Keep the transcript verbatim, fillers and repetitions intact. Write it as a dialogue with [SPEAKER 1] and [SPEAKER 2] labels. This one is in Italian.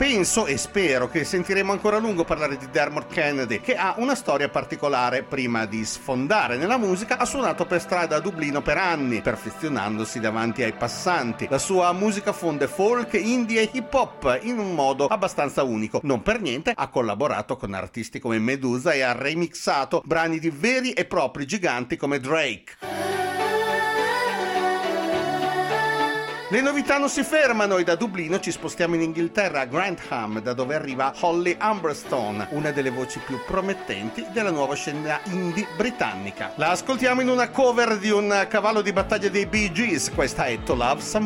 [SPEAKER 1] penso e spero che sentiremo ancora a lungo parlare di Dermot Kennedy, che ha una storia particolare. Prima di sfondare nella musica ha suonato per strada a Dublino per anni, perfezionandosi davanti ai passanti. La sua musica fonde folk, indie e hip hop in un modo abbastanza unico. Non per niente ha collaborato con artisti come Medusa e ha remixato brani di veri e propri giganti come Drake. Le novità non si fermano e da Dublino ci spostiamo in Inghilterra, a Grantham, da dove arriva Holly Humberstone, una delle voci più promettenti della nuova scena indie britannica. La ascoltiamo in una cover di un cavallo di battaglia dei Bee Gees, questa è To Love Some